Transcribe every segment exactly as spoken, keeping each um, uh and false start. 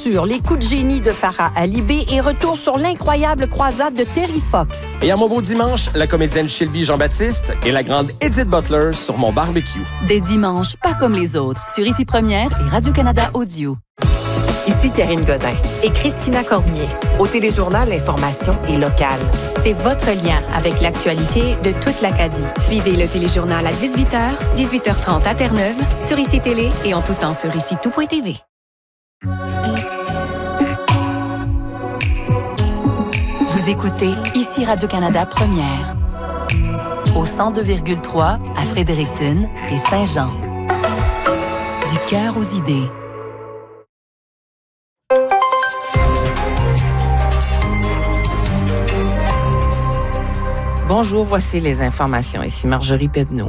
aventures, les coups de génie de Farah Alibé et retour sur l'incroyable croisade de Terry Fox. Et à mon beau dimanche, la comédienne Shelby Jean-Baptiste et la grande Edith Butler sur mon barbecue. Des dimanches, pas comme les autres, sur Ici Première et Radio-Canada Audio. Ici Karine Godin et Christina Cormier. Au Téléjournal, l'information est locale. C'est votre lien avec l'actualité de toute l'Acadie. Suivez le Téléjournal à dix-huit heures, dix-huit heures trente à Terre-Neuve, sur Ici Télé et en tout temps sur ici tout point t v. Vous écoutez Ici Radio-Canada Première. Au cent deux virgule trois à Fredericton et Saint-Jean. Du cœur aux idées. Bonjour, voici les informations. Ici Marjorie Pedneau.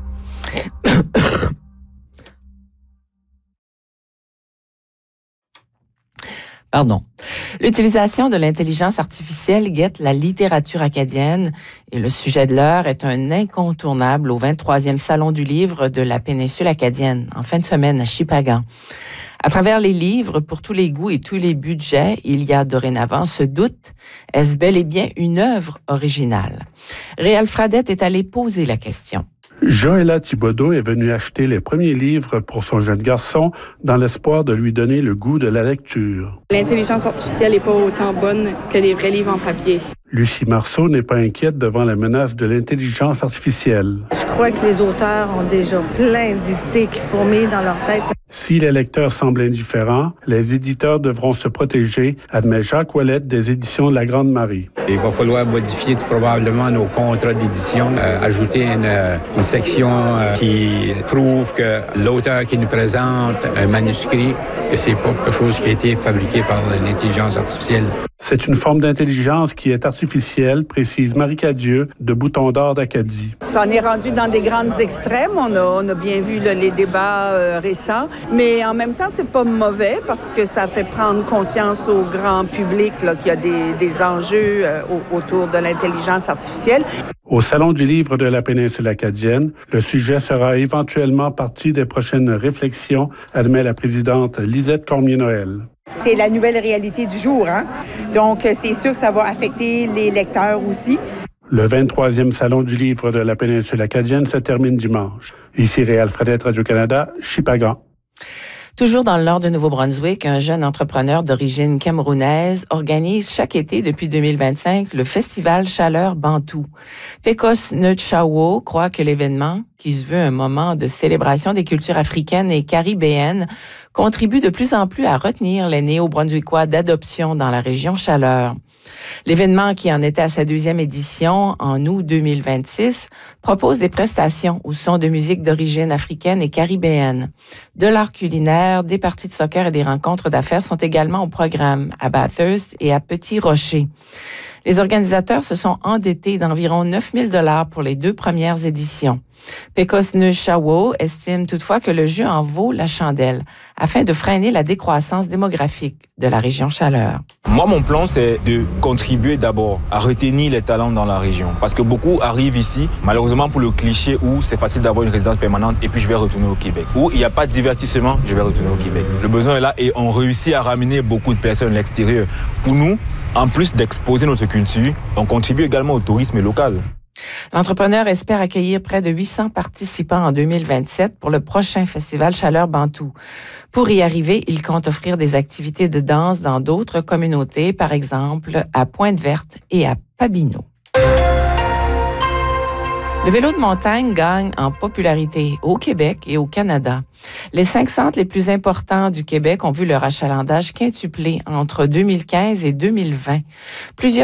Pardon. L'utilisation de l'intelligence artificielle guette la littérature acadienne et le sujet de l'heure est un incontournable au vingt-troisième Salon du livre de la péninsule acadienne, en fin de semaine à Shippagan. À travers les livres, pour tous les goûts et tous les budgets, il y a dorénavant ce doute, est-ce bel et bien une œuvre originale? Réal Fradette est allé poser la question. Joëlla Thibodeau est venue acheter les premiers livres pour son jeune garçon dans l'espoir de lui donner le goût de la lecture. L'intelligence artificielle n'est pas autant bonne que les vrais livres en papier. Lucie Marceau n'est pas inquiète devant la menace de l'intelligence artificielle. Je crois que les auteurs ont déjà plein d'idées qui fourmillent dans leur tête. Si les lecteurs semblent indifférents, les éditeurs devront se protéger, admet Jacques Ouellette des éditions de La Grande Marie. Il va falloir modifier tout probablement nos contrats d'édition, euh, ajouter une, une section euh, qui prouve que l'auteur qui nous présente un manuscrit, que c'est pas quelque chose qui a été fabriqué par l'intelligence artificielle. C'est une forme d'intelligence qui est artificielle, précise Marie Cadieux de Bouton d'Or d'Acadie. Ça en est rendu dans des grandes extrêmes. On a, on a bien vu là, les débats euh, récents. Mais en même temps, c'est pas mauvais parce que ça fait prendre conscience au grand public là, qu'il y a des, des enjeux euh, autour de l'intelligence artificielle. Au Salon du livre de la péninsule acadienne, le sujet sera éventuellement partie des prochaines réflexions, admet la présidente Lisette Cormier-Noël. C'est la nouvelle réalité du jour, hein? Donc, c'est sûr que ça va affecter les lecteurs aussi. Le vingt-troisième Salon du livre de la péninsule acadienne se termine dimanche. Ici Réal Fradette, Radio-Canada, Shippagan. Toujours dans le nord de Nouveau-Brunswick, un jeune entrepreneur d'origine camerounaise organise chaque été depuis deux mille vingt-cinq le festival Chaleur Bantou. Pecos Nutchawo croit que l'événement, qui se veut un moment de célébration des cultures africaines et caribéennes, contribue de plus en plus à retenir les Néo-Brunswickois d'adoption dans la région Chaleur. L'événement, qui en était à sa deuxième édition en août deux mille vingt-six, propose des prestations au son de musique d'origine africaine et caribéenne. De l'art culinaire, des parties de soccer et des rencontres d'affaires sont également au programme à Bathurst et à Petit Rocher. Les organisateurs se sont endettés d'environ neuf mille dollars pour les deux premières éditions. Pecos Nutchawo estime toutefois que le jeu en vaut la chandelle afin de freiner la décroissance démographique de la région Chaleur. Moi, mon plan, c'est de contribuer d'abord à retenir les talents dans la région. Parce que beaucoup arrivent ici, malheureusement pour le cliché où c'est facile d'avoir une résidence permanente et puis je vais retourner au Québec. Où il n'y a pas de divertissement, je vais retourner au Québec. Le besoin est là et on réussit à ramener beaucoup de personnes à l'extérieur. Pour nous, en plus d'exposer notre culture, on contribue également au tourisme local. L'entrepreneur espère accueillir près de huit cents participants en deux mille vingt-sept pour le prochain festival Chaleur Bantou. Pour y arriver, il compte offrir des activités de danse dans d'autres communautés, par exemple à Pointe-Verte et à Pabineau. Le vélo de montagne gagne en popularité au Québec et au Canada. Les cinq centres les plus importants du Québec ont vu leur achalandage quintuplé entre deux mille quinze et deux mille vingt. Plusieurs